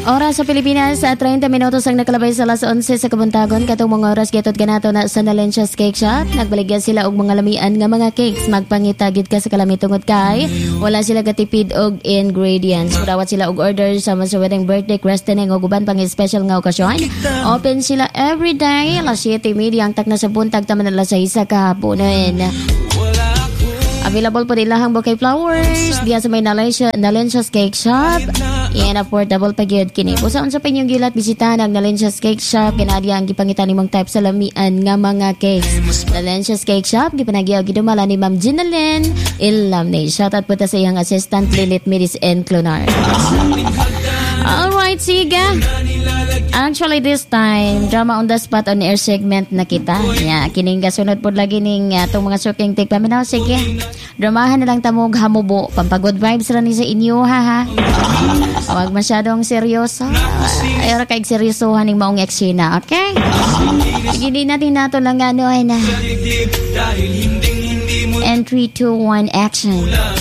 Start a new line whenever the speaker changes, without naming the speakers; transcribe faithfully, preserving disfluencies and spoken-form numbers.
Oras sa Pilipinas sa thirty minutos ang nakalabay sa alas eleven sa kabuntagon. Katong mga oras gitot ganato na sa Nalencia's Cake Shop. Nagbaligya sila og mga lamian nga mga cakes. Magpangitagid ka sa kalami tungod kay wala sila gatipid og ingredients. Murawat sila og order sa mas wedding, birthday, christening og uban pang special nga okasyon. Open sila every day alas seven thirty ang tak na sa buntag taman alas six kahaponon. Available po din lahang bouquet flowers diya sa may Nalencia, Nalencia's Cake Shop. Yan, affordable pa gyud kini. Kung saan sa pinyong gilat bisitahan ang Nalencia's Cake Shop, kinadya ang gipangitan nimong type sa lamian nga mga cakes. Nalencia's Cake Shop, gipanagyaw gidumala ni Ma'am Ginalyn Ilamne. Shoutout po ta sa iyang assistant Lilith Midis and Clonar. Alright, sige. Actually, this time, drama on the spot on air segment na kita. Yeah, kining kasunod po lagi ning uh, itong mga suking take paminaw. Sige, dramahan na lang tamog hamubo. Pampagood vibes lang ni sa inyo, ha ha. Huwag masyadong seryoso. Ayaw kaig seryosohan ng maong eksena, okay? Sige, di natin nato lang ano ay na. And three, two, one, action.